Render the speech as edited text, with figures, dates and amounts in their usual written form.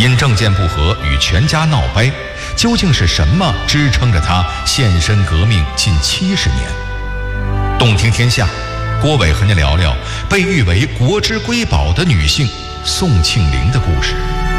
因政见不合与全家闹掰，究竟是什么支撑着她献身革命近70年？动听天下，郭伟和您聊聊被誉为国之瑰宝的女性宋庆龄的故事。